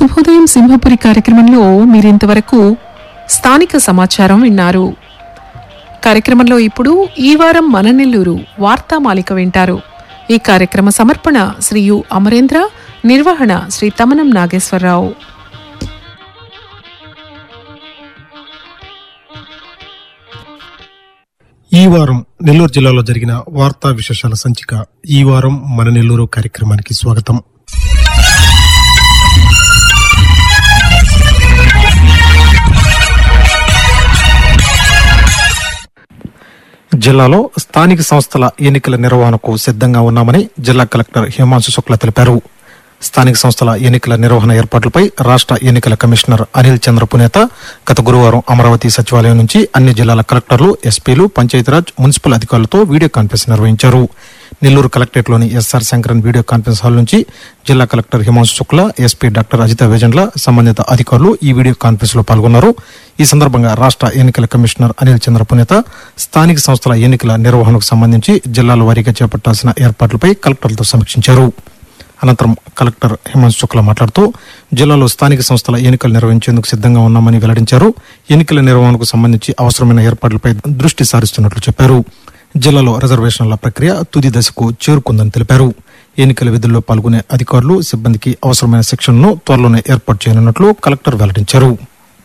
శుభోదయం సింహపురి కార్యక్రమంలో మీరింతవరకు స్థానిక సమాచారం విన్నారు. కార్యక్రమంలో ఇప్పుడు ఈ వారం మన నెల్లూరు వార్తామాలిక వింటారు. ఈ కార్యక్రమ సమర్పణ శ్రీ యు అమరేంద్ర, నిర్వహణ శ్రీ తమనం నాగేశ్వరరావు. ఈ వారం నెల్లూరు జిల్లాలో జరిగిన వార్తా విశేషాల సంచిక ఈ వారం మన నెల్లూరు కార్యక్రమానికి స్వాగతం. జిల్లాలో స్థానిక సంస్థల ఎన్నికల నిర్వహణకు సిద్ధంగా ఉన్నామని జిల్లా కలెక్టర్ హిమాంశు శుక్లా తెలిపారు. స్థానిక సంస్థల ఎన్నికల నిర్వహణ ఏర్పాట్లపై రాష్ట్ర ఎన్నికల కమిషనర్ అనిల్ చంద్ర పునేత గత గురువారం అమరావతి సచివాలయం నుంచి అన్ని జిల్లాల కలెక్టర్లు, ఎస్పీలు, పంచాయతీరాజ్, మున్సిపల్ అధికారులతో వీడియో కాన్ఫరెన్స్ నిర్వహించారు. Nellore కలెక్టరేట్లోని SR Shankaran video conference hall నుంచి జిల్లా collector Himanshu Shukla, SP doctor Ajitha Vejandla, సంబంధిత అధికారులు ఈ వీడియో కాన్ఫరెన్స్ లో పాల్గొన్నారు. ఈ సందర్భంగా రాష్ట్ర ఎన్నికల కమిషనర్ అనిల్ చంద్ర పునేత స్థానిక సంస్థల ఎన్నికల నిర్వహణకు సంబంధించి జిల్లాల వారీగా చేపట్టాల్సిన ఏర్పాట్లపై కలెక్టర్లతో సమీక్షించారు. అనంతరం కలెక్టర్ హిమాంశు శుక్లా మాట్లాడుతూ జిల్లాలో స్థానిక సంస్థల ఎన్నికలు నిర్వహించేందుకు సిద్ధంగా ఉన్నామని వెల్లడించారు. ఎన్నికల నిర్వహణకు సంబంధించి అవసరమైన ఏర్పాట్లపై దృష్టి సారిస్తున్నట్లు చెప్పారు. జిల్లాలో రిజర్వేషన్ల ప్రక్రియ తుది దశకు చేరుకుందని తెలిపారు. ఎన్నికల విధుల్లో పాల్గొనే అధికారులు, సిబ్బందికి అవసరమైన శిక్షణను త్వరలోనే ఏర్పాటు చేయనున్నట్లు కలెక్టర్ వెల్లడించారు.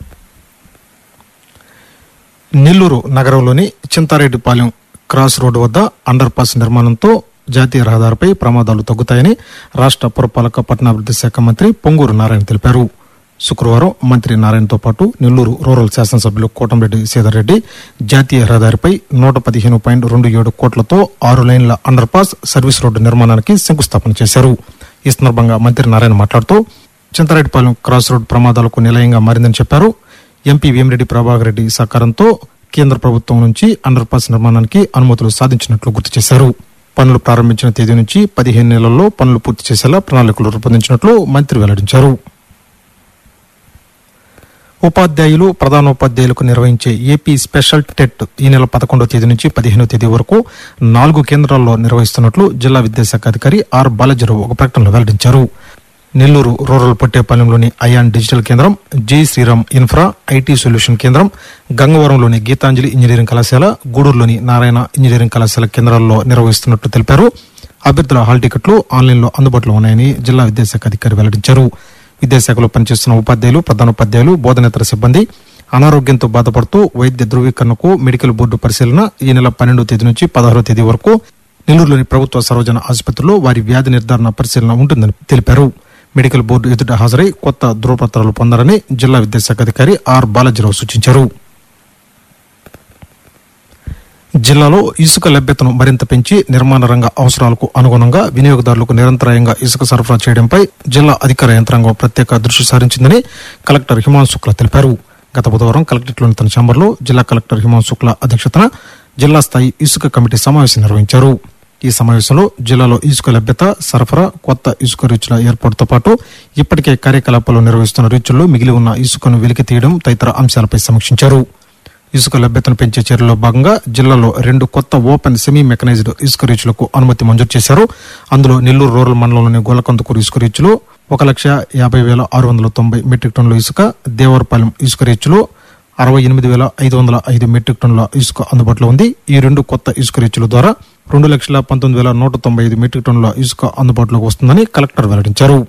నెల్లూరు నగరంలోని చింతారెడ్డిపాలెం క్రాస్ రోడ్డు వద్ద అండర్ పాస్ నిర్మాణంతో జాతీయ రహదారిపై ప్రమాదాలు తగ్గుతాయని రాష్ట్ర పురపాలక పట్టణాభివృద్ధి శాఖ మంత్రి పొంగూరు నారాయణ తెలిపారు. శుక్రవారం మంత్రి నారాయణతో పాటు నెల్లూరు రూరల్ శాసనసభ్యులు కోటంరెడ్డి శ్రీధర్రెడ్డి జాతీయ రహదారిపై 115.27 కోట్లతో 6 లైన్ల అండర్ పాస్ సర్వీస్ రోడ్డు నిర్మాణానికి శంకుస్థాపన చేశారు. ఈ సందర్భంగా మంత్రి నారాయణ మాట్లాడుతూ చింతారెడ్డిపాలెం క్రాస్ రోడ్ ప్రమాదాలకు నిలయంగా మారిందని చెప్పారు. ఎంపీ వేమిరెడ్డి ప్రభాకర్ రెడ్డి సహకారంతో కేంద్ర ప్రభుత్వం నుంచి అండర్ పాస్ నిర్మాణానికి అనుమతులు సాధించినట్లు గుర్తు చేశారు. పనులు ప్రారంభించిన తేదీ నుంచి 15 నెలల్లో పనులు పూర్తి చేసేలా ప్రణాళికలు రూపొందించినట్లు మంత్రి వెల్లడించారు. ఉపాధ్యాయులు, ప్రధానోపాధ్యాయులకు నిర్వహించే ఏపీ స్పెషల్ టెట్ ఈ నెల 11వ తేదీ నుంచి 15వ తేదీ వరకు 4 కేంద్రాల్లో నిర్వహిస్తున్నట్లు జిల్లా విద్యాశాఖ అధికారి ఆర్ బాలాజీరావు ఒక ప్రకటనలో వెల్లడించారు. నెల్లూరు రూరల్ పొట్టేపాలెంలోని అయాన్ డిజిటల్ కేంద్రం, జై శ్రీరామ్ ఇన్ఫ్రా ఐటీ సొల్యూషన్ కేంద్రం, గంగవరంలోని గీతాంజలి ఇంజనీరింగ్ కళాశాల, గూడూరులోని నారాయణ ఇంజనీరింగ్ కళాశాల కేంద్రాల్లో నిర్వహిస్తున్నట్లు తెలిపారు. అభ్యర్థుల హాల్ టికెట్లు ఆన్లైన్లో అందుబాటులో ఉన్నాయని జిల్లా విద్యాశాఖ అధికారి వెల్లడించారు. విద్యాశాఖలో పనిచేస్తున్న ఉపాధ్యాయులు, ప్రధానోపాధ్యాయులు, బోధనేతర సిబ్బంది అనారోగ్యంతో బాధపడుతూ వైద్య ధృవీకరణకు మెడికల్ బోర్డు పరిశీలన ఈ నెల 12వ తేదీ నుంచి 16వ తేదీ వరకు నెల్లూరులోని ప్రభుత్వ సర్వజన ఆసుపత్రిలో వారి వ్యాధి నిర్ధారణ పరిశీలన ఉంటుందని తెలిపారు. మెడికల్ బోర్డు ఎదుట హాజరై కొత్త ధృవపత్రాలు పొందాలని జిల్లా విద్యాశాఖ అధికారి ఆర్ బాలాజీరావు సూచించారు. జిల్లాలో ఇసుక లభ్యతను మరింత పెంచి నిర్మాణ రంగ అవసరాలకు అనుగుణంగా వినియోగదారులకు నిరంతరాయంగా ఇసుక సరఫరా చేయడంపై జిల్లా అధికార యంత్రాంగం ప్రత్యేక దృష్టి సారించిందని కలెక్టర్ హిమాంశు శుక్లా తెలిపారు. గత బుధవారం కలెక్టరేట్లోని తన ఛాంబర్లో జిల్లా కలెక్టర్ హిమాంశు శుక్లా అధ్యక్షతన జిల్లా స్థాయి ఇసుక కమిటీ సమావేశం నిర్వహించారు. ఈ సమావేశంలో జిల్లాలో ఇసుక లభ్యత, సరఫరా, కొత్త ఇసుక రీచ్ల ఏర్పాటుతో పాటు ఇప్పటికే కార్యకలాపాలు నిర్వహిస్తున్న రీచ్ల్లో మిగిలి ఉన్న ఇసుకను వెలికి తీయడం తదితర అంశాలపై సమీక్షించారు. ఇసుక లభ్యతను పెంచే చర్యల్లో భాగంగా జిల్లాలో 2 కొత్త ఓపెన్ సెమీ మెకనైజ్డ్ ఇసుక రీచ్లకు అనుమతి మంజూరు చేశారు. అందులో నెల్లూరు రూరల్ మండలంలోని గోలకందుకూరు ఇసుక రీచ్లో 1,50,690 మెట్రిక్ టన్నుల ఇసుక, దేవరపాలెం ఇసుక రీచ్లో 68,505 మెట్రిక్ టన్నుల ఇసుక అందుబాటులో ఉంది. ఈ 2 కొత్త ఇసుక రీచ్ల ద్వారా 2,19,195 మెట్రిక్ టన్నుల ఇసుక అందుబాటులోకి వస్తుందని కలెక్టర్ వెల్లడించారు.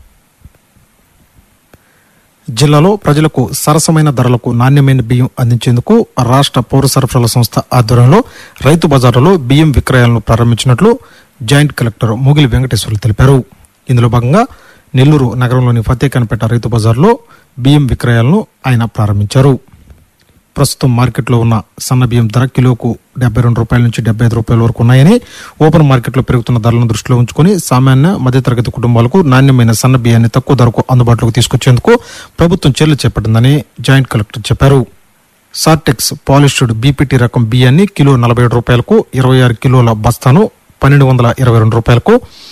జిల్లాలో ప్రజలకు సరసమైన ధరలకు నాణ్యమైన బియ్యం అందించేందుకు రాష్ట్ర పౌర సరఫరాల సంస్థ ఆధ్వర్యంలో రైతు బజార్లలో బియ్యం విక్రయాలను ప్రారంభించినట్లు జాయింట్ కలెక్టర్ ముగిలి వెంకటేశ్వర్లు తెలిపారు. ఇందులో భాగంగా నెల్లూరు నగరంలోని ఫతేఖాన్పేట రైతు బజార్లో బియ్యం విక్రయాలను ఆయన ప్రారంభించారు. ప్రస్తుతం మార్కెట్లో ఉన్న సన్న బియ్యం ధర కిలోకు 72 రూపాయల నుంచి 75 రూపాయల వరకు ఉన్నాయని, ఓపెన్ మార్కెట్లో పెరుగుతున్న ధరలను దృష్టిలో ఉంచుకుని సామాన్య మధ్యతరగతి కుటుంబాలకు నాణ్యమైన సన్న బియ్యాన్ని తక్కువ ధరకు అందుబాటులోకి తీసుకొచ్చేందుకు ప్రభుత్వం చర్యలు చేపట్టిందని జాయింట్ కలెక్టర్ చెప్పారు. సార్టెక్స్ పాలిష్డ్ బీపీటీ రకం బియ్యాన్ని కిలో 47 రూపాయలకు, 26 కిలోల బస్తాను 1,222 రూపాయలకు,